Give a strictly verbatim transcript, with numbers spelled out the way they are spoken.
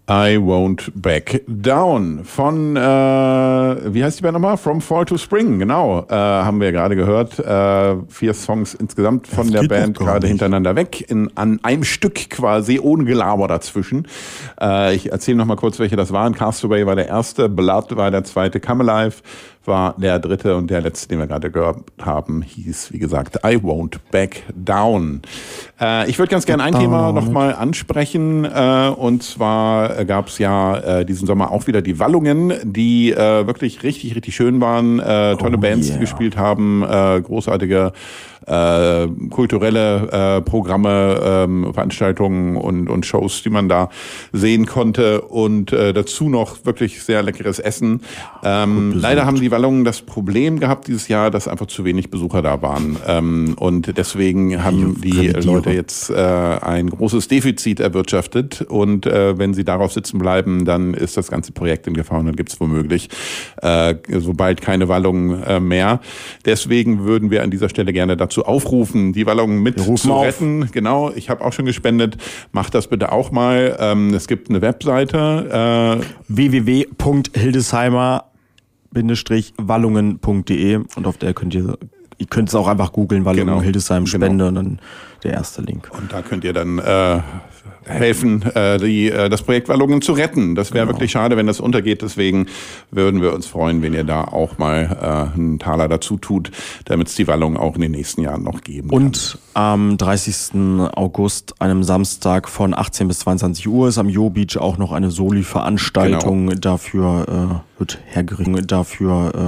I Won't Back Down von, äh, wie heißt die Band nochmal? From Fall to Spring, genau, äh, haben wir gerade gehört. Äh, vier Songs insgesamt von das der Band gerade hintereinander weg, in, an einem Stück quasi, ohne Gelaber dazwischen. Äh, ich erzähle nochmal kurz, welche das waren. Castaway war der erste, Blood war der zweite, Come Alive war der dritte und der letzte, den wir gerade gehört haben, hieß, wie gesagt, I Won't Back Down. Äh, ich würde ganz gerne ein Thema nochmal ansprechen, äh, und zwar gab es ja äh, diesen Sommer auch wieder die Wallungen, die äh, wirklich richtig, richtig schön waren, äh, tolle oh, Bands, yeah. die gespielt haben, äh, großartige äh, kulturelle äh, Programme, ähm, Veranstaltungen und, und Shows, die man da sehen konnte und äh, dazu noch wirklich sehr leckeres Essen. Ja, ähm, leider haben die Wallungen das Problem gehabt dieses Jahr, dass einfach zu wenig Besucher da waren, ähm, und deswegen haben die Leute jetzt äh, ein großes Defizit erwirtschaftet und äh, wenn sie darauf sitzen bleiben, dann ist das ganze Projekt in Gefahr und dann gibt es womöglich äh, sobald keine Wallungen äh, mehr. Deswegen würden wir an dieser Stelle gerne dazu aufrufen, die Wallungen mit zu retten. Auf. Genau, ich habe auch schon gespendet. Macht das bitte auch mal. Ähm, es gibt eine Webseite. Äh, w w w punkt hildesheimer Wallungen punkt de und auf der könnt ihr, ihr könnt es auch einfach googeln, Wallungen genau. Hildesheim Spende genau. und dann der erste Link. Und da könnt ihr dann äh, helfen, äh, die, äh, das Projekt Wallungen zu retten. Das wäre genau. wirklich schade, wenn das untergeht. Deswegen würden wir uns freuen, wenn ihr da auch mal äh, einen Taler dazu tut, damit es die Wallungen auch in den nächsten Jahren noch geben kann. Und am dreißigsten August, einem Samstag von achtzehn bis zweiundzwanzig Uhr, ist am Jo Beach auch noch eine Soli-Veranstaltung. Genau. Dafür äh, wird hergerichtet. Dafür äh,